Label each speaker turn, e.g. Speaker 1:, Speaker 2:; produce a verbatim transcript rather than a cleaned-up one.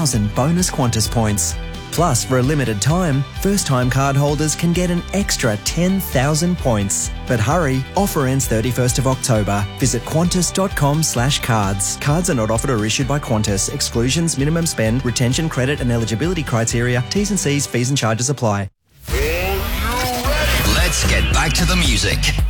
Speaker 1: thousand bonus Qantas points. Plus, for a limited time, first-time cardholders can get an extra ten thousand points. But hurry, offer ends thirty-first of October. Visit qantas.com slash cards. Cards are not offered or issued by Qantas. Exclusions, minimum spend, retention, credit and eligibility criteria, T's and C's, fees and charges apply.
Speaker 2: Let's get back to the music.